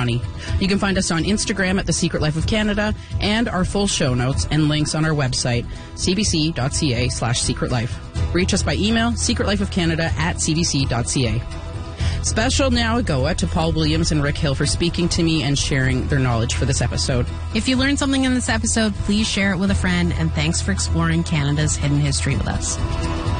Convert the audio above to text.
Ronnie. You can find us on Instagram at The Secret Life of Canada and our full show notes and links on our website, cbc.ca/secretlife. Reach us by email, secretlifeofcanada@cbc.ca. Special now Agoa to Paul Williams and Rick Hill for speaking to me and sharing their knowledge for this episode. If you learned something in this episode, please share it with a friend, and thanks for exploring Canada's hidden history with us.